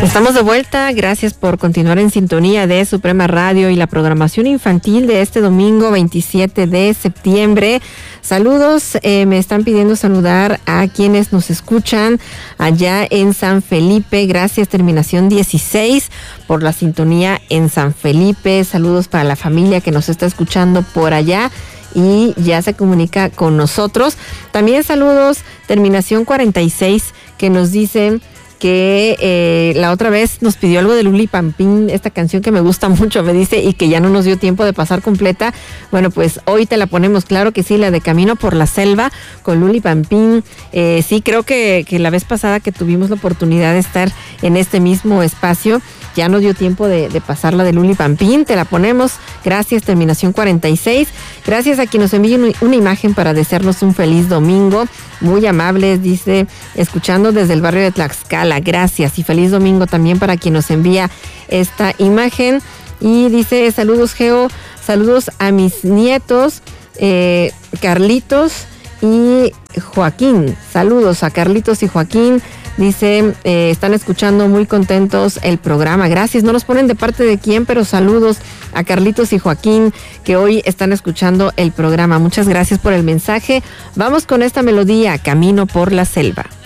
Estamos de vuelta, gracias por continuar en sintonía de Suprema Radio y la programación infantil de este domingo 27 de septiembre. Saludos, me están pidiendo saludar a quienes nos escuchan allá en San Felipe, gracias terminación 16 por la sintonía en San Felipe. Saludos para la familia que nos está escuchando por allá y ya se comunica con nosotros. También saludos terminación 46 que nos dicen que la otra vez nos pidió algo de Luli Pampín, esta canción que me gusta mucho, me dice, y que ya no nos dio tiempo de pasar completa. Bueno, pues hoy te la ponemos, claro que sí, la de Camino por la Selva con Luli Pampín. Sí, creo que la vez pasada que tuvimos la oportunidad de estar en este mismo espacio, ya no dio tiempo de pasarla de Luli Pampín, te la ponemos. Gracias, terminación 46. Gracias a quien nos envíe una imagen para desearnos un feliz domingo. Muy amables, dice, escuchando desde el barrio de Tlaxcala. Gracias y feliz domingo también para quien nos envía esta imagen. Y dice, saludos Geo, saludos a mis nietos, Carlitos y Joaquín. Saludos a Carlitos y Joaquín. Dice, están escuchando muy contentos el programa. Gracias, no nos ponen de parte de quién, pero saludos a Carlitos y Joaquín que hoy están escuchando el programa. Muchas gracias por el mensaje. Vamos con esta melodía, Camino por la Selva.